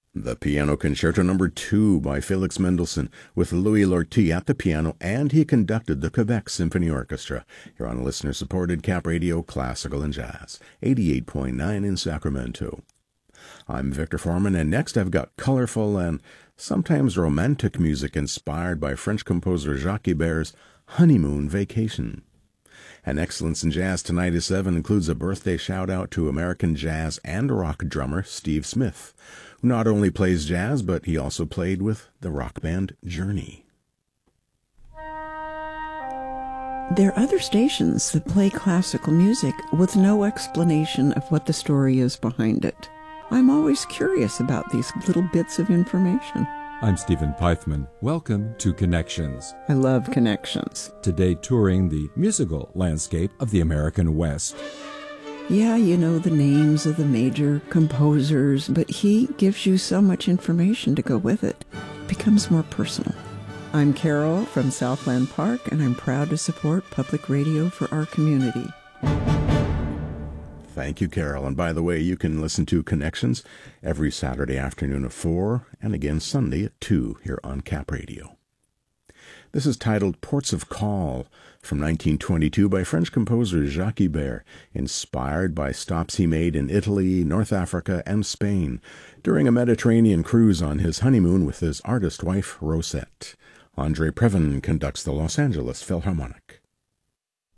The Piano Concerto No. 2 by Felix Mendelssohn with Louis Lortie at the piano, and he conducted the Quebec Symphony Orchestra here on listener-supported Cap Radio Classical and Jazz, 88.9 in Sacramento. I'm Victor Foreman, and next I've got colorful and sometimes romantic music inspired by French composer Jacques Ibert's Honeymoon Vacation. And Excellence in Jazz Tonight at 7 includes a birthday shout-out to American jazz and rock drummer Steve Smith, who not only plays jazz, but he also played with the rock band Journey. There are other stations that play classical music with no explanation of what the story is behind it. I'm always curious about these little bits of information. I'm Stephen Pifeman. Welcome to Connections. I love Connections. Today touring the musical landscape of the American West. Yeah, you know the names of the major composers, but he gives you so much information to go with it. It becomes more personal. I'm Carol from Southland Park, and I'm proud to support public radio for our community. Thank you, Carol. And by the way, you can listen to Connections every Saturday afternoon at 4 and again Sunday at 2 here on Cap Radio. This is titled Ports of Call from 1922 by French composer Jacques Ibert, inspired by stops he made in Italy, North Africa, and Spain during a Mediterranean cruise on his honeymoon with his artist wife Rosette. Andre Previn conducts the Los Angeles Philharmonic.